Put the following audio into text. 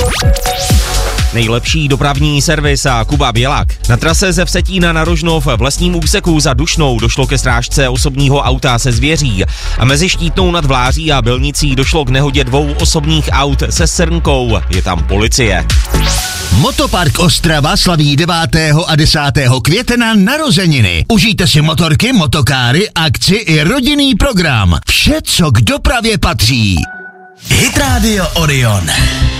Nejlepší dopravní servis a Kuba Bělak. Na trase ze Vsetína na Rožnov v lesním úseku za Dušnou došlo ke srážce osobního auta se zvěří. A mezi Štítnou nad Vláří a Bylnicí došlo k nehodě 2 osobních aut se srnkou. Je tam policie. Motopark Ostrava slaví 9. a 10. května narozeniny. Užijte si motorky, motokáry, akci i rodinný program. Vše, co k dopravě patří. Hit Radio Orion.